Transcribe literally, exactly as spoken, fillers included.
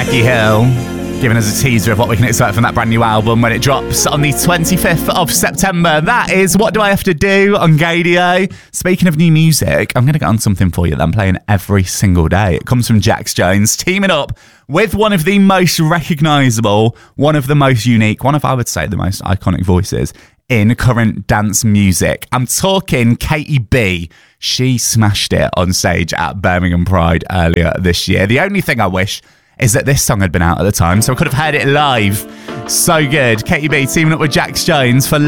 Becky Hill, giving us a teaser of what we can expect from that brand new album when it drops on the twenty-fifth of September. That is What Do I Have to Do on Gadio. Speaking of new music, I'm going to get on something for you that I'm playing every single day. It comes from Jax Jones, teaming up with one of the most recognisable, one of the most unique, one of, I would say, the most iconic voices in current dance music. I'm talking Katie B. She smashed it on stage at Birmingham Pride earlier this year. The only thing I wish is that this song had been out at the time, so I could have heard it live. So good. Katie B teaming up with Jax Jones for